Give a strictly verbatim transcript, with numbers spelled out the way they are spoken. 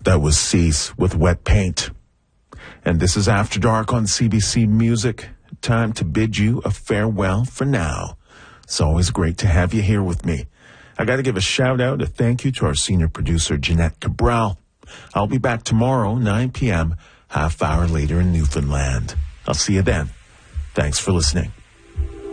That was Cease with Wet Paint. And this is After Dark on C B C Music. Time to bid you a farewell for now. It's always great to have you here with me. I got to give a shout out, a thank you to our senior producer, Jeanette Cabral. I'll be back tomorrow, nine p.m., half hour later in Newfoundland. I'll see you then. Thanks for listening.